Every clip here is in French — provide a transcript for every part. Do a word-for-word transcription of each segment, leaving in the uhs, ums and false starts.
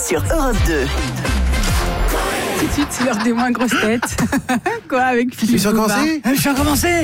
sur Europe deux. Tout de suite, c'est l'heure des moins grosses têtes. Quoi, avec Philippe Tu veux Bouvard. recommencer Je vais recommencer.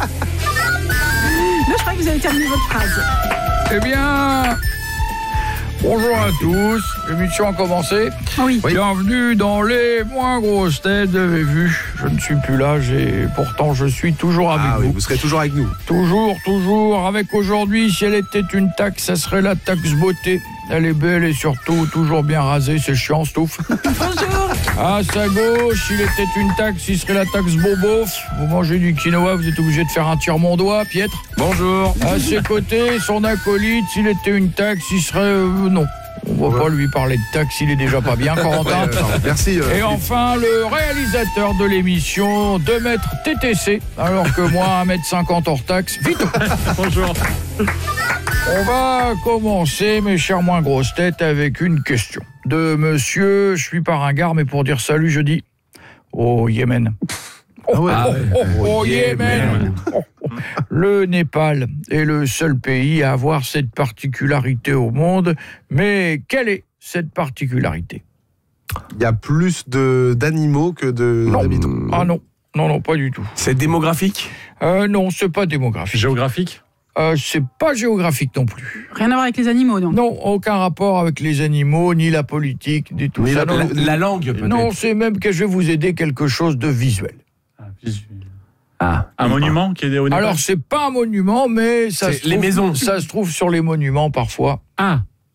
Non, je crois que vous avez terminé votre phrase. Eh bien, bonjour à tous. L'émission a commencé. Oui. Oui. Bienvenue dans les moins grosses têtes. Vous avez vu, je ne suis plus là. J'ai... Pourtant, je suis toujours avec Ah vous. oui, vous serez toujours avec nous. Toujours, toujours. Avec aujourd'hui, si elle était une taxe, ça serait la taxe beauté. Elle est belle et surtout toujours bien rasée. C'est chiant, Stouff. Bonjour. À sa gauche, il était une taxe, il serait la taxe bobo. Vous mangez du quinoa, vous êtes obligé de faire un tire-mon-doigt, Pietre. Bonjour. À ses côtés, son acolyte, s'il était une taxe, il serait... Euh, non. On va Ouais. pas lui parler de taxe, il est déjà pas bien, Corentin. Ouais, euh, merci. euh, Et enfin, le réalisateur de l'émission, deux mètres T T C, alors que moi, un mètre cinquante hors taxe. Vite. Bonjour. On va commencer, mes chers moins grosses têtes, avec une question. De monsieur, je suis pas ringard, mais pour dire salut, je dis au Yémen. Oh, Ah ouais. oh, oh, oh, au Yémen. Oh, oh. Le Népal est le seul pays à avoir cette particularité au monde. Mais quelle est cette particularité ? Il y a plus de, d'animaux que de, Non. d'habitants. Ah non, non, non, pas du tout. C'est démographique ? Euh, non, c'est pas démographique. Géographique ? Euh, c'est pas géographique non plus. Rien à voir avec les animaux, donc. Non, aucun rapport avec les animaux, ni la politique, ni tout Ni ça. la- non, la, non. la langue, peut-être ? Non, c'est même que je vais vous aider quelque chose de visuel. Ah, Un monument qui est au Népal. Alors, c'est pas un monument, mais ça C'est se les trouve, maisons. ça se trouve sur les monuments parfois. Ah,